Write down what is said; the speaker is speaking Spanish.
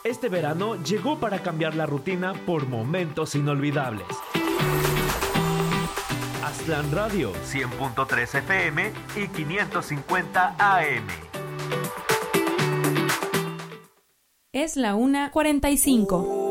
Este verano llegó para cambiar la rutina por momentos inolvidables. Aztlán Radio, 100.3 FM y 550 AM. Es la 1:45.